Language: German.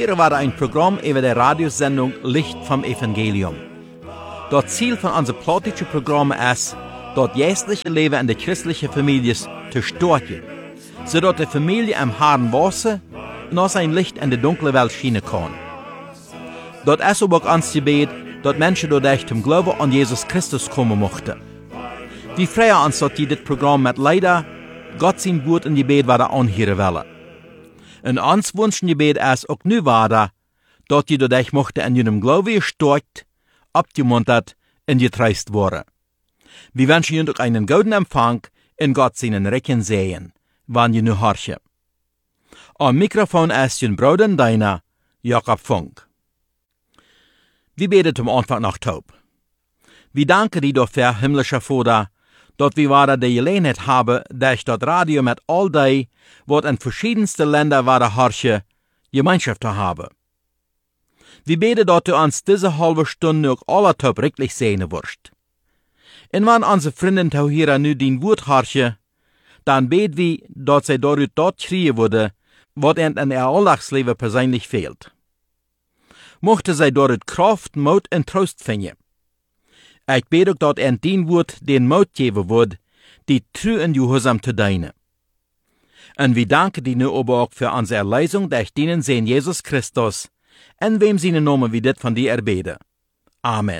Hier war ein Programm über der Radiosendung Licht vom Evangelium. Das Ziel von unserem politischen Programm ist, das geistliche Leben in der christlichen Familie zu stärken, sodass die Familie am harten Wasser noch sein Licht in die dunkle Welt schienen kann. Das ist aber auch unser Gebet, dass Menschen dadurch zum Glauben an Jesus Christus kommen möchten. Wir freuen uns, dass die das Programm mit leider Gott sein Wort in Gebet weiter anhören wollen. Und uns wünschen Gebet ist auch nu weiter, dass die dadurch möchten in ihrem Glauben gestärkt, abgemuntert und getröstet worden. Wir wünschen Ihnen auch einen guten Empfang in Gott seinen Recken sehen, wann ihr nu horchen. Am Mikrofon ist Ihr Bruder und Deiner, Jakob Funk. Wir beten zum Anfang noch taub. Wir danken dir dafür, himmlischer Vater, dass wir weiter die Gelegenheit haben, durch das Radio mit all die, was in verschiedensten Ländern weiter horchen, Gemeinschaft zu haben. Wir beten, dass du uns diese halbe Stunde auch alle taub richtig sehen wirst. Und wenn unsere Freunde hier nu dein Wort horchen, dann beten wir, dass sie dadurch dort kriegen würde, was ihnen in ihr Alltagsleben persönlich fehlt. Mochte sie dort Kraft, Mut und Trost finden. Ich bete auch, dass ihnen dein Wort den Mut geben wird, die treu und gehorsam zu dienen. Und wir danken dir nu aber auch für unsere Erlösung durch deinen Sohn Jesus Christus, in wem seinen Namen wir das von dir erbeten. Amen.